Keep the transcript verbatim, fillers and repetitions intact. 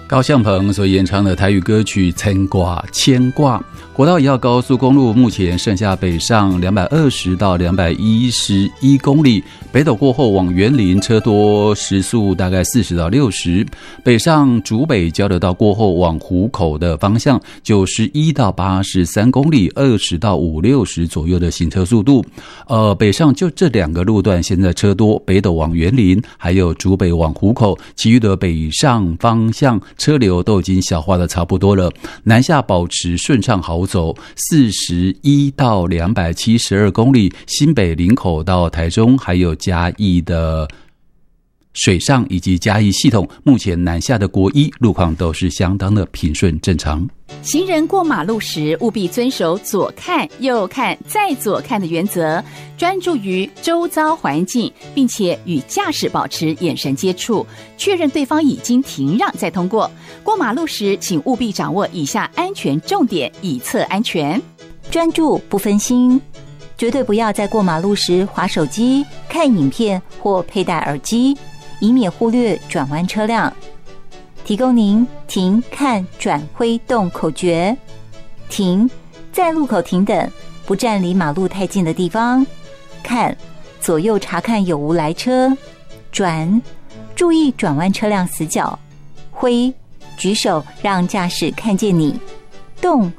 高向鹏所演唱的台语歌曲《牵挂牵挂》。国道一号高速公路目前剩下北上两百二十到两百一十一公里，北斗过后往园林车多，时速大概四十到六十。北上竹北交流道过后往湖口的方向九十一到八十三公里，二十到五六十左右的行车速度。呃，北上就这两个路段现在车多，北斗往园林还有竹北往湖口，其余的北上方向车流都已经消化的差不多了。南下保持顺畅好走，四十一到两百七十二公里，新北林口到台中还有嘉义的水上以及嘉义系统，目前南下的国一路况都是相当的平顺正常。 行人过马路时务必遵守左看右看再左看的原则，专注于周遭环境，并且与驾驶保持眼神接触，确认对方已经停让再通过。过马路时请务必掌握以下安全重点，以策安全。 专注不分心，绝对不要在过马路时滑手机、看影片或佩戴耳机，以免忽略转弯车辆。提供您停、看、转、挥动口诀：停，在路口停等，不站离马路太近的地方；看，左右查看有无来车；转，注意转弯车辆死角；挥，举手让驾驶看见你；动，